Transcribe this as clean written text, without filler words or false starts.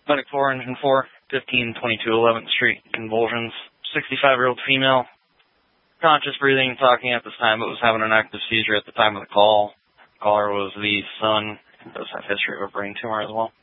Medic 4, Engine 4, 1522 11th Street, convulsions. 65-year-old female, conscious breathing and talking at this time, but was having an active seizure at the time of the call. Caller was the son, and does have history of a brain tumor as well.